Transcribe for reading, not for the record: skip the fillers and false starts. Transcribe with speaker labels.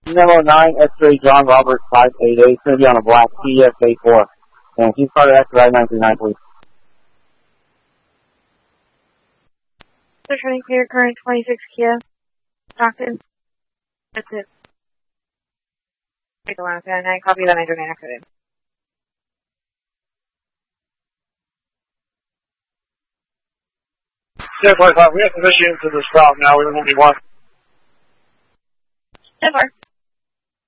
Speaker 1: Number 9, X-ray John Robert 588. It's going to be on a black TSA4. And if you started after I-939, please.
Speaker 2: They're turning clear, current 26 Kia. Stockton. That's it. Take a line 9, copy that 939 accident.
Speaker 3: Yeah, 45, we have to issue into the stop now, we only want.
Speaker 2: 10-4.